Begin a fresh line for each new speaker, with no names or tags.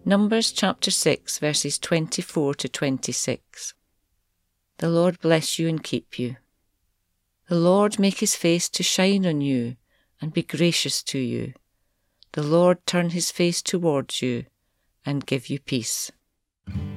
Numbers chapter 6, verses 24 to 26. The Lord bless you and keep you. The Lord make his face to shine on you and be gracious to you. The Lord turn his face towards you and give you peace.